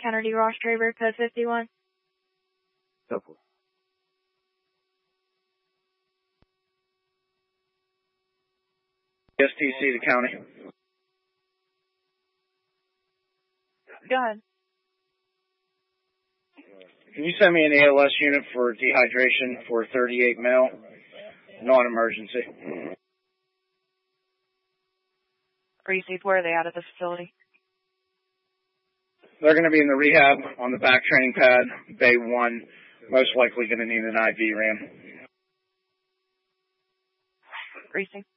Kennedy Ross Draver, code 51. Go for it. STC to county. Go ahead. Can you send me an ALS unit for dehydration for 38 male? Non-emergency. Received. Where are they out of the facility? They're going to be in the rehab on the back training pad, Bay 1. Most likely going to need an IV ram. Received.